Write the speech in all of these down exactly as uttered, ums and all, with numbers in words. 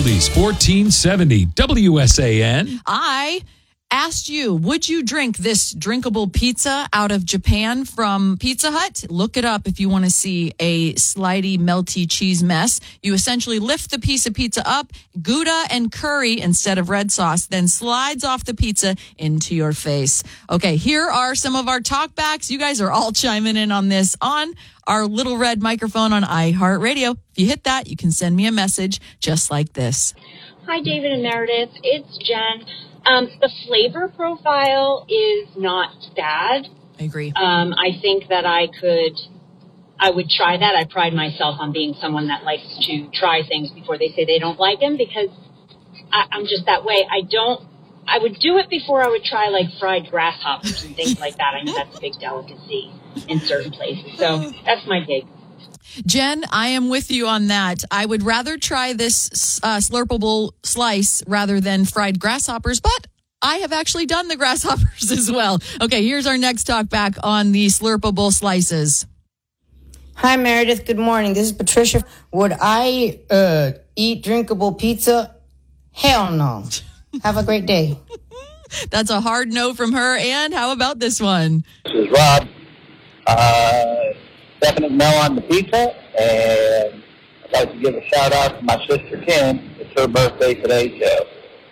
Oldies fourteen seventy W S A N. I asked you, would you drink this drinkable pizza out of Japan from Pizza Hut? Look it up if you want to see a slidey, melty cheese mess. You essentially lift the piece of pizza up, Gouda and curry instead of red sauce, then slides off the pizza into your face. Okay, here are some of our talkbacks. You guys are all chiming in on this on our little red microphone on iHeartRadio. If you hit that, you can send me a message just like this. Hi, David and Meredith. It's Jen. Um, the flavor profile is not bad. I agree. Um, I think that I could, I would try that. I pride myself on being someone that likes to try things before they say they don't like them because I, I'm just that way. I don't, I would do it before I would try like fried grasshoppers and things like that. I know that's a big delicacy in certain places. So that's my take. Jen, I am with you on that. I would rather try this uh, slurpable slice rather than fried grasshoppers, but I have actually done the grasshoppers as well. Okay, here's our next talk back on the slurpable slices. Hi, Meredith. Good morning. This is Patricia. Would I uh, eat drinkable pizza? Hell no. Have a great day. That's a hard no from her. And how about this one? This is Rob. Uh... Definite no on the pizza, and I'd like to give a shout out to my sister Kim. It's her birthday today, too.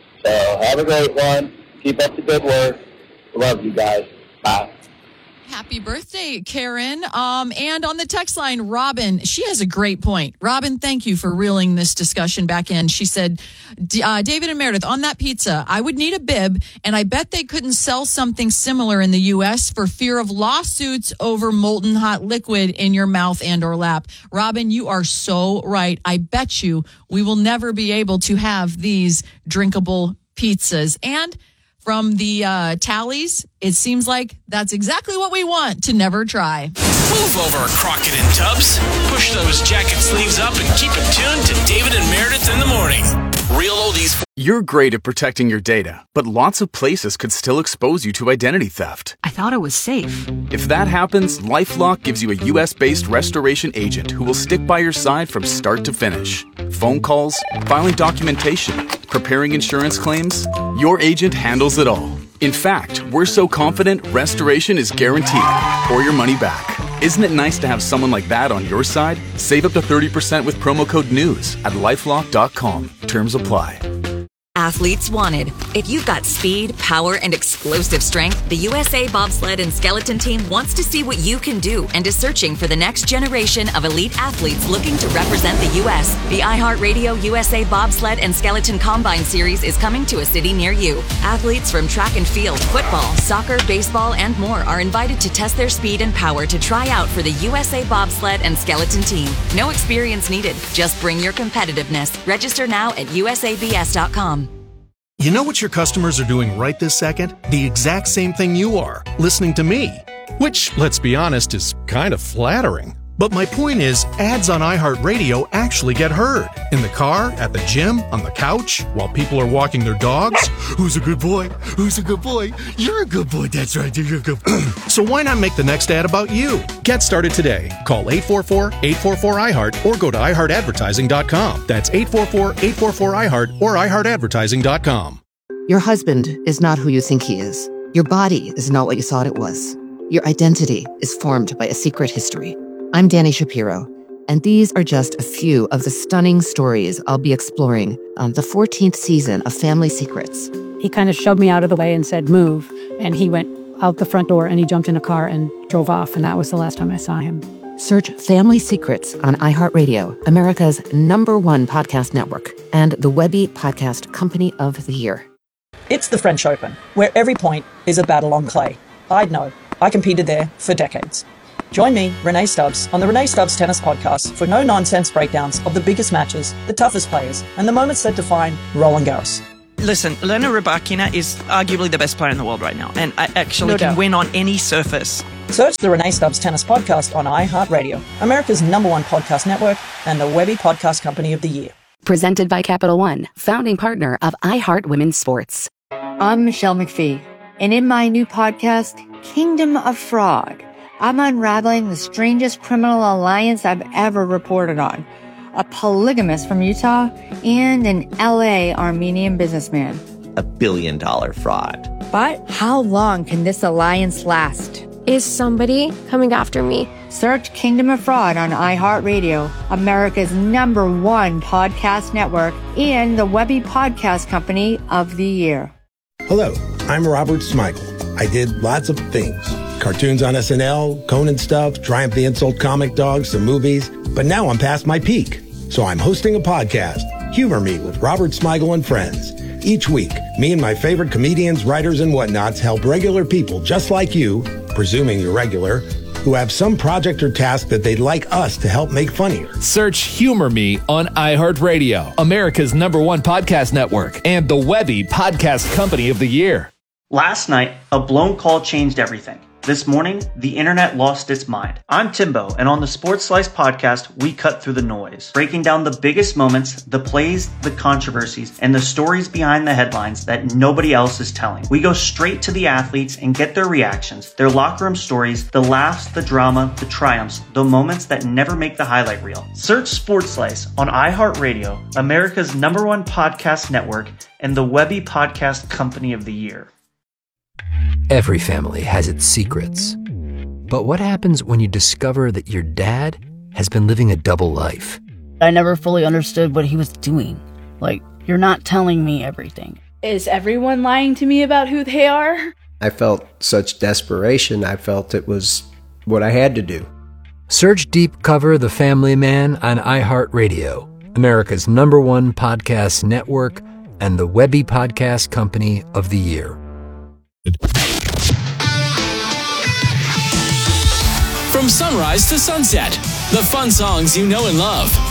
So have a great one. Keep up the good work. Love you guys. Bye. Happy birthday, Karen. Um, and on the text line, Robin, she has a great point. Robin, thank you for reeling this discussion back in. She said, uh, David and Meredith, on that pizza, I would need a bib, and I bet they couldn't sell something similar in the U S for fear of lawsuits over molten hot liquid in your mouth and or lap. Robin, you are so right. I bet you we will never be able to have these drinkable pizzas. And from the uh, tallies, it seems like that's exactly what we want to never try. Move over, Crockett and Tubbs. Push those jacket sleeves up and keep it tuned to David and Meredith in the morning. Real Oldies. You're great at protecting your data, but lots of places could still expose you to identity theft. I thought it was safe. If that happens, LifeLock gives you a U S-based restoration agent who will stick by your side from start to finish. Phone calls, filing documentation, preparing insurance claims, your agent handles it all. In fact, we're so confident restoration is guaranteed or your money back. Isn't it nice to have someone like that on your side? Save up to thirty percent with promo code NEWS at lifelock dot com. Terms apply. Athletes wanted. If you've got speed, power, and explosive strength, the U S A Bobsled and Skeleton Team wants to see what you can do and is searching for the next generation of elite athletes looking to represent the U S. The iHeartRadio U S A Bobsled and Skeleton Combine Series is coming to a city near you. Athletes from track and field, football, soccer, baseball, and more are invited to test their speed and power to try out for the U S A Bobsled and Skeleton Team. No experience needed. Just bring your competitiveness. Register now at U S A B S dot com. You know what your customers are doing right this second? The exact same thing you are, listening to me. Which, let's be honest, is kind of flattering. But my point is, ads on iHeartRadio actually get heard. In the car, at the gym, on the couch, while people are walking their dogs. Who's a good boy? Who's a good boy? You're a good boy, that's right, you're a good boy. So why not make the next ad about you? Get started today. Call eight four four, eight four four, I heart or go to i heart advertising dot com. That's eight four four, eight four four, I heart or i heart advertising dot com. Your husband is not who you think he is. Your body is not what you thought it was. Your identity is formed by a secret history. I'm Danny Shapiro, and these are just a few of the stunning stories I'll be exploring on the fourteenth season of Family Secrets. He kind of shoved me out of the way and said, move, and he went out the front door and he jumped in a car and drove off, and that was the last time I saw him. Search Family Secrets on iHeartRadio, America's number one podcast network, and the Webby Podcast Company of the Year. It's the French Open, where every point is a battle on clay. I'd know. I competed there for decades. Join me, Renee Stubbs, on the Renee Stubbs Tennis Podcast for no-nonsense breakdowns of the biggest matches, the toughest players, and the moments that define Roland Garros. Listen, Elena Rybakina is arguably the best player in the world right now, and I actually No can doubt. win on any surface. Search the Renee Stubbs Tennis Podcast on iHeartRadio, America's number one podcast network, and the Webby Podcast Company of the Year. Presented by Capital One, founding partner of iHeart Women's Sports. I'm Michelle McPhee, and in my new podcast, Kingdom of Fraud, I'm unraveling the strangest criminal alliance I've ever reported on. a polygamist from Utah, and an L A Armenian businessman. A billion dollar fraud. But how long can this alliance last? Is somebody coming after me? Search Kingdom of Fraud on iHeartRadio, America's number one podcast network, and the Webby Podcast Company of the Year. Hello, I'm Robert Smigel. I did lots of things. Cartoons on S N L, Conan stuff, Triumph the Insult Comic Dog, some movies. But now I'm past my peak. So I'm hosting a podcast, Humor Me with Robert Smigel and Friends. Each week, me and my favorite comedians, writers, and whatnots help regular people just like you, presuming you're regular, who have some project or task that they'd like us to help make funnier. Search Humor Me on iHeartRadio, America's number one podcast network, and the Webby Podcast Company of the Year. Last night, a blown call changed everything. This morning, the internet lost its mind. I'm Timbo, and on the Sports Slice podcast, we cut through the noise, breaking down the biggest moments, the plays, the controversies, and the stories behind the headlines that nobody else is telling. We go straight to the athletes and get their reactions, their locker room stories, the laughs, the drama, the triumphs, the moments that never make the highlight reel. Search Sports Slice on iHeartRadio, America's number one podcast network, and the Webby Podcast Company of the Year. Every family has its secrets. But what happens when you discover that your dad has been living a double life? I never fully understood what he was doing. Like, you're not telling me everything. Is everyone lying to me about who they are? I felt such desperation. I felt it was what I had to do. Search Deep Cover The Family Man on iHeartRadio, America's number one podcast network, and the Webby Podcast Company of the Year. From sunrise to sunset, the fun songs you know and love.